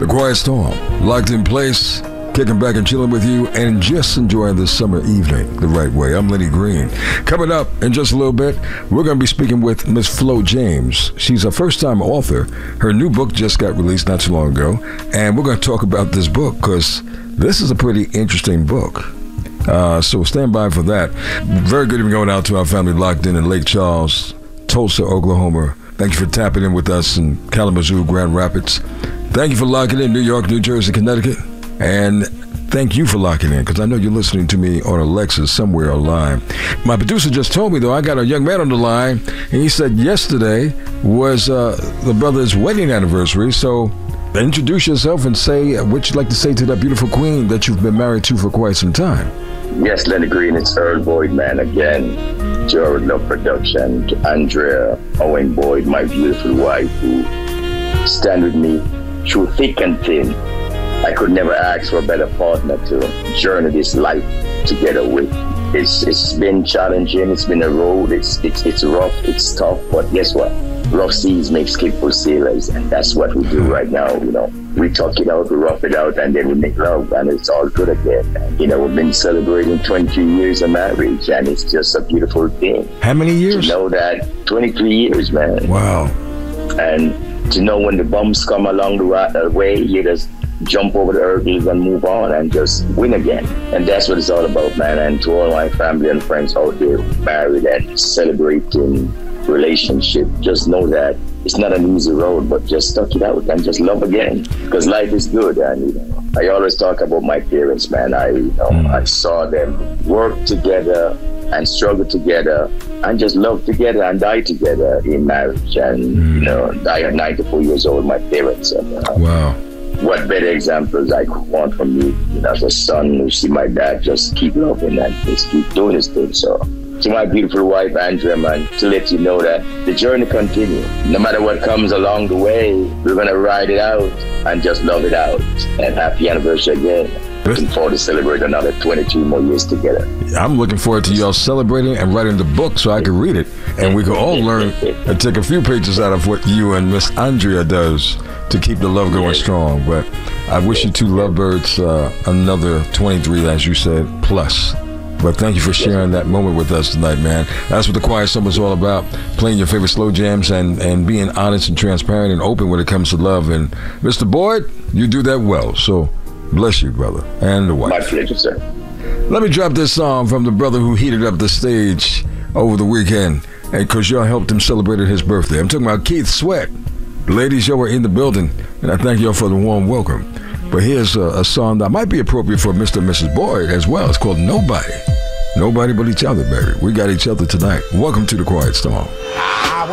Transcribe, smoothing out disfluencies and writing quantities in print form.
The Quiet Storm, locked in place, kicking back and chilling with you and just enjoying this summer evening the right way. I'm Lenny Green. Coming up in just a little bit, we're going to be speaking with Miss Flo James. She's a first-time author. Her new book just got released not too long ago, and we're going to talk about this book because this is a pretty interesting book. So stand by for that. Very good evening going out to our family locked in Lake Charles, Tulsa, Oklahoma. Thank you for tapping in with us in Kalamazoo, Grand Rapids. Thank you for locking in New York, New Jersey, Connecticut. And thank you for locking in, because I know you're listening to me on Alexa somewhere online. My producer just told me, though, I got a young man on the line, and he said yesterday was the brother's wedding anniversary. So introduce yourself and say what you'd like to say to that beautiful queen that you've been married to for quite some time. Yes, Lenny Green, it's Earl Boyd, man, again. Jared Love Production, to Andrea Owen Boyd, my beautiful wife, who stand with me through thick and thin. I could never ask for a better partner to journey this life together with. It's been challenging. It's been a road. It's rough. It's tough. But guess what? Rough seas make skillful sailors, and that's what we do right now. You know, we talk it out, we rough it out, and then we make love, and it's all good again. You know, we've been celebrating 23 years of marriage, and it's just a beautiful thing. How many years? To know that 23 years, man. Wow. And to know when the bumps come along the way, you just jump over the hurdles and move on and just win again. And that's what it's all about, man. And to all my family and friends out there married and celebrating relationship, just know that it's not an easy road, but just stuck it out and just love again, because life is good. And you know, I always talk about my parents, man. I saw them work together and struggle together and just love together and die together in marriage. And you know, I am 94 years old, my parents, and wow. What better examples I could want from me, you know, as a son who see my dad just keep loving and just keep doing his thing. So to my beautiful wife, Andrea, man, to let you know that the journey continues. No matter what comes along the way, we're going to ride it out and just love it out. And happy anniversary again. Looking forward to celebrate another 22 more years together. I'm looking forward to y'all celebrating and writing the book so I can read it. And we can all learn and take a few pages out of what you and Miss Andrea does to keep the love going strong. But I wish you two lovebirds another 23, as you said, plus. But thank you for sharing that moment with us tonight, man. That's what the Quiet Storm is all about, playing your favorite slow jams and being honest and transparent and open when it comes to love. And Mr. Boyd, you do that well. So bless you, brother, and the wife. My pleasure, sir. Let me drop this song from the brother who heated up the stage over the weekend, and because y'all helped him celebrate his birthday. I'm talking about Keith Sweat. The ladies, y'all were in the building, and I thank y'all for the warm welcome. But here's a song that might be appropriate for Mr. and Mrs. Boyd as well. It's called Nobody. Nobody but each other, baby. We got each other tonight. Welcome to the Quiet Storm.